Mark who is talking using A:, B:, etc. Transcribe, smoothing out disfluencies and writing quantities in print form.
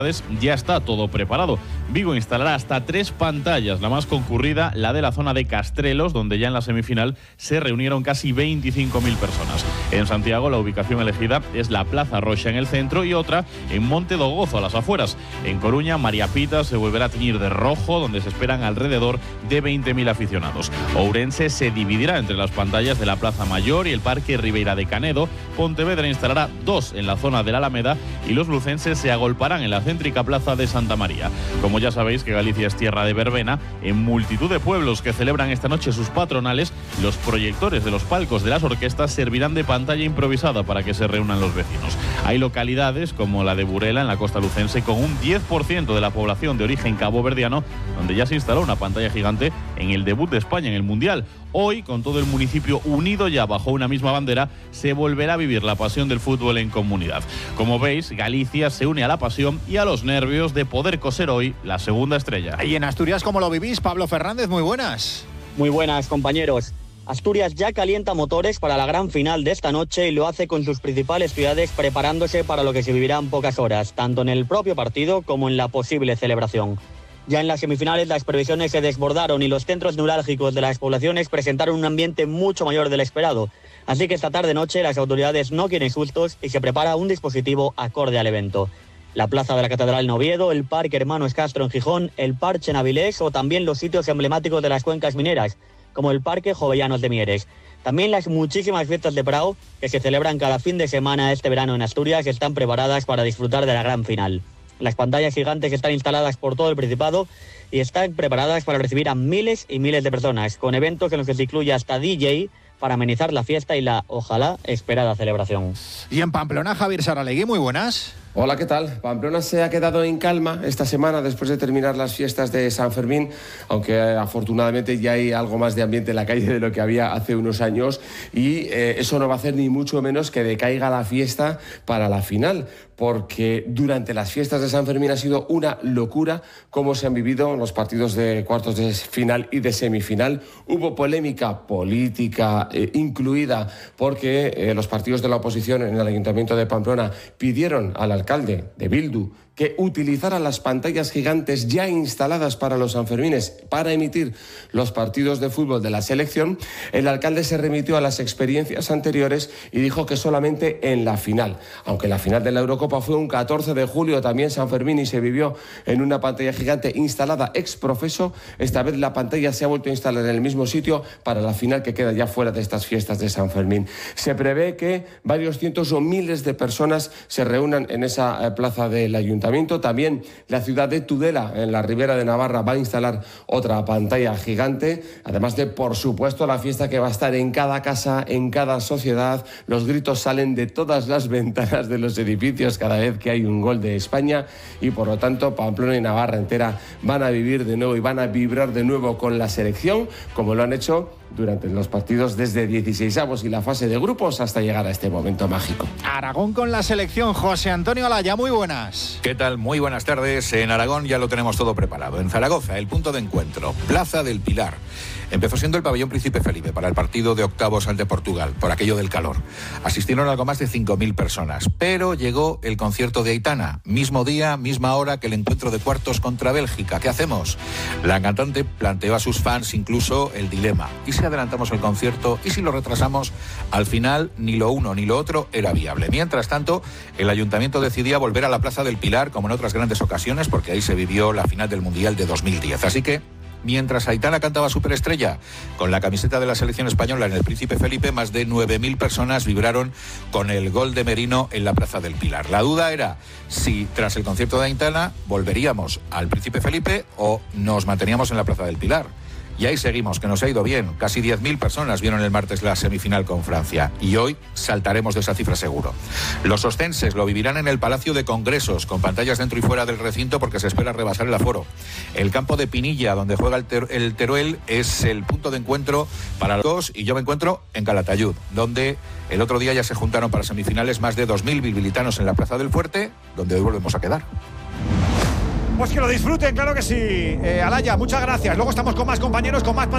A: Ya está todo preparado. Vigo instalará hasta 3 pantallas, la más concurrida, la de la zona de Castrelos, donde ya en la semifinal se reunieron casi 25.000 personas. En Santiago, la ubicación elegida es la Plaza Roxa en el centro y otra en Monte do Gozo, a las afueras. En Coruña, María Pita se volverá a teñir de rojo, donde se esperan alrededor de 20.000 aficionados. Ourense se dividirá entre las pantallas de la Plaza Mayor y el Parque Ribeira de Canedo. Pontevedra instalará 2 en la zona de la Alameda y los lucenses se agolparán en la céntrica Plaza de Santa María. Como ya sabéis que Galicia es tierra de verbena, en multitud de pueblos que celebran esta noche sus patronales, los proyectores de los palcos de las orquestas servirán de pantalla improvisada para que se reúnan los vecinos. Hay localidades como la de Burela, en la costa lucense, con un 10% de la población de origen caboverdiano, donde ya se instaló una pantalla gigante en el debut de España en el Mundial. Hoy, con todo el municipio unido ya bajo una misma bandera, se volverá a vivir la pasión del fútbol en comunidad. Como veis, Galicia se une a la pasión y a los nervios de poder coser hoy la segunda estrella.
B: Y en Asturias, ¿cómo lo vivís? Pablo Fernández, muy buenas.
C: Muy buenas, compañeros. Asturias ya calienta motores para la gran final de esta noche y lo hace con sus principales ciudades preparándose para lo que se vivirá en pocas horas, tanto en el propio partido como en la posible celebración. Ya en las semifinales las previsiones se desbordaron y los centros neurálgicos de las poblaciones presentaron un ambiente mucho mayor del esperado. Así que esta tarde-noche las autoridades no quieren sustos y se prepara un dispositivo acorde al evento. La Plaza de la Catedral en Oviedo, el Parque Hermanos Castro en Gijón, el Parche en Avilés o también los sitios emblemáticos de las cuencas mineras, como el Parque Jovellanos de Mieres. También las muchísimas fiestas de Prado que se celebran cada fin de semana este verano en Asturias están preparadas para disfrutar de la gran final. Las pantallas gigantes están instaladas por todo el Principado y están preparadas para recibir a miles y miles de personas, con eventos en los que se incluye hasta DJ para amenizar la fiesta y la, ojalá, esperada celebración.
B: Y en Pamplona, Javier Saralegui, muy buenas.
D: Hola, ¿qué tal? Pamplona se ha quedado en calma esta semana después de terminar las fiestas de San Fermín, aunque afortunadamente ya hay algo más de ambiente en la calle de lo que había hace unos años y eso no va a hacer ni mucho menos que decaiga la fiesta para la final, porque durante las fiestas de San Fermín ha sido una locura cómo se han vivido los partidos de cuartos de final y de semifinal. Hubo polémica política incluida porque los partidos de la oposición en el Ayuntamiento de Pamplona pidieron al alcalde de Bildu que utilizara las pantallas gigantes ya instaladas para los Sanfermines para emitir los partidos de fútbol de la selección. El alcalde se remitió a las experiencias anteriores y dijo que solamente en la final, aunque la final de la Eurocopa fue un 14 de julio, también San Fermín y se vivió en una pantalla gigante instalada ex profeso. Esta vez la pantalla se ha vuelto a instalar en el mismo sitio para la final que queda ya fuera de estas fiestas de San Fermín. Se prevé que varios cientos o miles de personas se reúnan en esa plaza del Ayuntamiento. También la ciudad de Tudela, en la Ribera de Navarra, va a instalar otra pantalla gigante, además de, por supuesto, la fiesta que va a estar en cada casa, en cada sociedad. Los gritos salen de todas las ventanas de los edificios cada vez que hay un gol de España y, por lo tanto, Pamplona y Navarra entera van a vivir de nuevo y van a vibrar de nuevo con la selección, como lo han hecho durante los partidos desde 16avos y la fase de grupos hasta llegar a este momento mágico.
B: Aragón con la selección, José Antonio Alaya, muy buenas.
E: ¿Qué tal? Muy buenas tardes. En Aragón ya lo tenemos todo preparado. En Zaragoza, el punto de encuentro, Plaza del Pilar. Empezó siendo el pabellón Príncipe Felipe para el partido de octavos ante Portugal, por aquello del calor. Asistieron algo más de 5.000 personas, pero llegó el concierto de Aitana, mismo día, misma hora que el encuentro de cuartos contra Bélgica. ¿Qué hacemos? La cantante planteó a sus fans incluso el dilema. ¿Y si adelantamos el concierto? ¿Y si lo retrasamos? Al final, ni lo uno ni lo otro era viable. Mientras tanto, el ayuntamiento decidía volver a la Plaza del Pilar, como en otras grandes ocasiones, porque ahí se vivió la final del Mundial de 2010. Así que, mientras Aitana cantaba Superestrella con la camiseta de la selección española en el Príncipe Felipe, más de 9.000 personas vibraron con el gol de Merino en la Plaza del Pilar. La duda era si tras el concierto de Aitana volveríamos al Príncipe Felipe o nos manteníamos en la Plaza del Pilar. Y ahí seguimos, que nos ha ido bien. Casi 10.000 personas vieron el martes la semifinal con Francia. Y hoy saltaremos de esa cifra seguro. Los oscenses lo vivirán en el Palacio de Congresos, con pantallas dentro y fuera del recinto porque se espera rebasar el aforo. El campo de Pinilla, donde juega el Teruel, es el punto de encuentro para los dos. Y yo me encuentro en Calatayud, donde el otro día ya se juntaron para semifinales más de 2.000 bilbilitanos en la Plaza del Fuerte, donde hoy volvemos a quedar.
B: Pues que lo disfruten, claro que sí. Alaya, muchas gracias. Luego estamos con más compañeros, con más